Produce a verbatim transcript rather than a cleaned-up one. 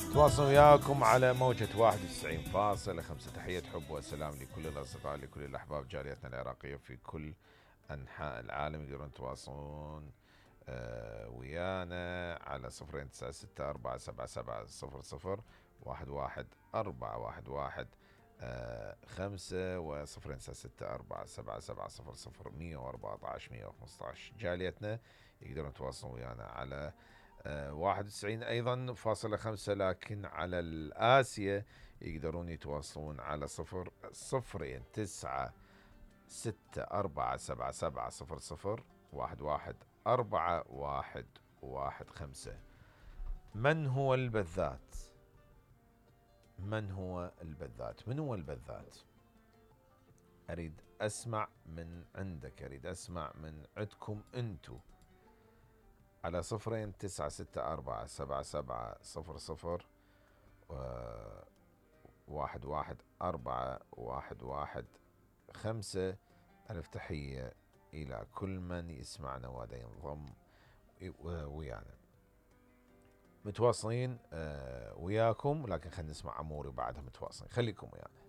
تواصل وياكم على موجة واحد وتسعين فاصلة خمسة. تحية حب وسلام لكل الأصدقاء، لكل الأحباب، جاليتنا العراقية في كل أنحاء العالم. يقدرون يتواصلون آه ويانا على صفرين تسعة ستة أربعة سبعة سبعة صفر صفر واحد واحد أربعة واحد واحد آه خمسة، وصفرين تسعة ستة أربعة سبعة سبعة صفر صفر مية وأربعة عشر مية وخمسة عشر. جاليتنا يقدرون يتواصلون ويانا على آه، واحد وتسعين أيضا فاصلة خمسة، لكن على الآسيا يقدرون يتواصلون على صفر صفرين تسعة ستة أربعة سبعة سبعة صفر صفر واحد واحد أربعة واحد واحد خمسة. من هو البذات؟ من هو البذات؟ من هو البذات؟ أريد أسمع من عندك، أريد أسمع من عندكم أنتو على صفرين تسعة ستة أربعة سبعة سبعة صفر صفر واحد واحد أربعة واحد واحد خمسة. ألف تحية إلى كل من يسمعنا وهذا ينضم ويانا. متواصلين وياكم، لكن خلينا نسمع عموري وبعدها متواصلين. خليكم ويانا.